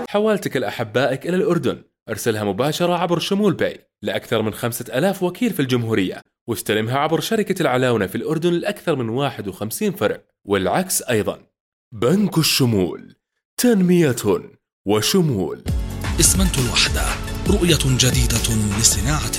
حوالتك لأحبائك إلى الأردن، ارسلها مباشرة عبر شمول باي لأكثر من 5000 وكيل في الجمهورية، واستلمها عبر شركة العلاونة في الأردن لأكثر من 51 فرع، والعكس أيضا. بنك الشمول، تنمية وشمول. إسمنت الوحدة، رؤية جديدة لصناعة